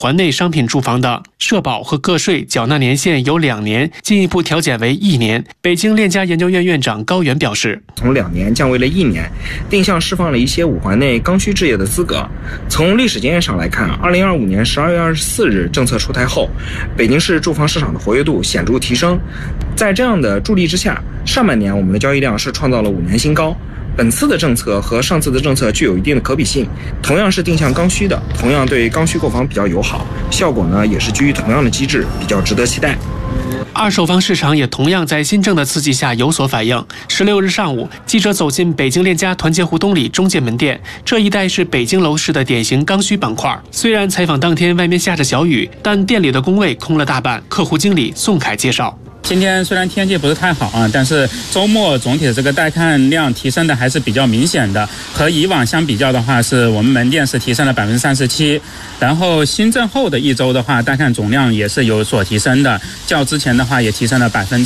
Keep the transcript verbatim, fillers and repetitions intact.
环内商品住房的社保和个税缴纳年限由两年进一步调减为一年。北京链家研究院院长高原表示， 从两年降为了一年，定向释放了一些五环内刚需置业的资格。从历史经验上来看，二零二五年十二月二十四日政策出台后，北京市住房市场的活跃度显著提升。在这样的助力之下，上半年我们的交易量是创造了五年新高。本次的政策和上次的政策具有一定的可比性，同样是定向刚需的，同样对刚需购房比较友好，效果呢也是基于同样的机制，比较值得期待。 二手房市场也同样在新政的刺激下有所反应。十六日上午，记者走进北京链家团结胡同里中介门店，这一带是北京楼市的典型刚需板块。虽然采访当天外面下着小雨，但店里的工位空了大半。客户经理宋凯介绍， 今天虽然天气不是太好啊，但是周末总体的这个带看量提升的还是比较明显的。和以往相比较的话，是我们门店是提升了百分之三十七，然后新政后的一周的话，带看总量也是有所提升的，较之前的话也提升了百分之。